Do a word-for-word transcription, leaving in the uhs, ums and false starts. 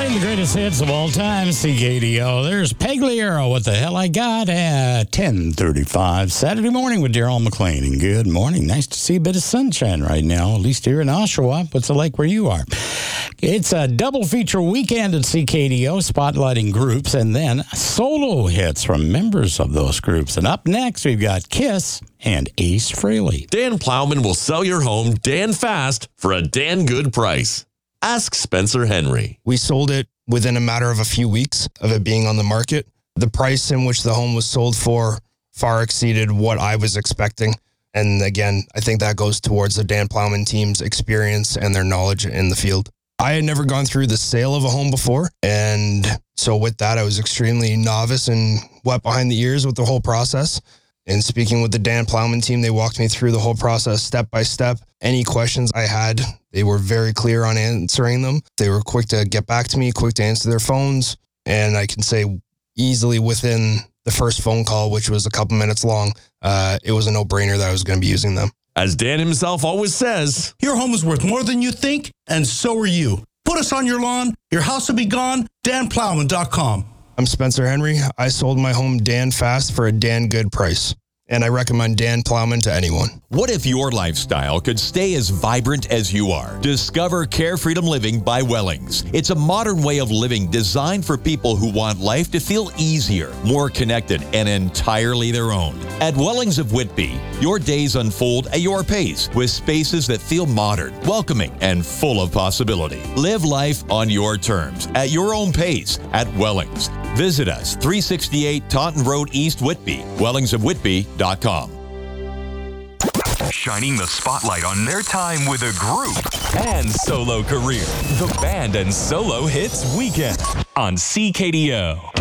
Playing the greatest hits of all time, C K D O. There's Pagliaro, What the Hell I Got, at ten thirty-five Saturday morning with Daryl McLean. And good morning. Nice to see a bit of sunshine right now, at least here in Oshawa. What's it like where you are? It's a double feature weekend at C K D O, spotlighting groups and then solo hits from members of those groups. And up next, we've got Kiss and Ace Frehley. Dan Plowman will sell your home Dan fast for a Dan good price. Ask Spencer Henry. We sold it within a matter of a few weeks of it being on the market. The price in which the home was sold for far exceeded what I was expecting. And again, I think that goes towards the Dan Plowman team's experience and their knowledge in the field. I had never gone through the sale of a home before. And so with that, I was extremely novice and wet behind the ears with the whole process. And speaking with the Dan Plowman team, they walked me through the whole process step by step. Any questions I had, they were very clear on answering them. They were quick to get back to me, quick to answer their phones. And I can say easily within the first phone call, which was a couple minutes long, uh, it was a no-brainer that I was going to be using them. As Dan himself always says, your home is worth more than you think, and so are you. Put us on your lawn, your house will be gone, dan plowman dot com. I'm Spencer Henry. I sold my home Dan fast for a Dan good price. And I recommend Dan Plowman to anyone. What if your lifestyle could stay as vibrant as you are? Discover Care Freedom Living by Wellings. It's a modern way of living designed for people who want life to feel easier, more connected, and entirely their own. At Wellings of Whitby, your days unfold at your pace with spaces that feel modern, welcoming, and full of possibility. Live life on your terms, at your own pace, at Wellings. Visit us, three sixty-eight Taunton Road, East Whitby, wellings of whitby dot com. Shining the spotlight on their time with a group and solo career. The Band and Solo Hits Weekend on C K D O.